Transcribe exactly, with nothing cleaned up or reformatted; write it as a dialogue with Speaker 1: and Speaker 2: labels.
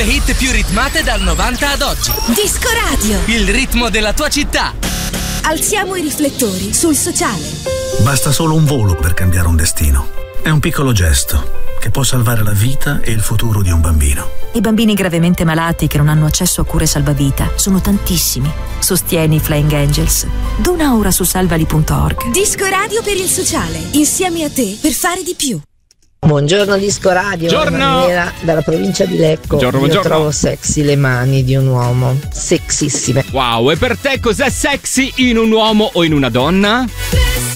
Speaker 1: Le hit più ritmate dal novanta ad oggi.
Speaker 2: Disco Radio.
Speaker 1: Il ritmo della tua città.
Speaker 2: Alziamo i riflettori sul sociale.
Speaker 3: Basta solo un volo per cambiare un destino. È un piccolo gesto che può salvare la vita e il futuro di un bambino.
Speaker 4: I bambini gravemente malati che non hanno accesso a cure salvavita sono tantissimi. Sostieni i Flying Angels. Dona ora su salvali punto org.
Speaker 2: Disco Radio per il sociale. Insieme a te per fare di più.
Speaker 5: Buongiorno Disco Radio, Emanuela dalla provincia di Lecco.
Speaker 6: Buongiorno,
Speaker 5: Io
Speaker 6: buongiorno.
Speaker 5: trovo sexy le mani di un uomo, sexissime.
Speaker 6: Wow, e per te cos'è sexy in un uomo o in una donna?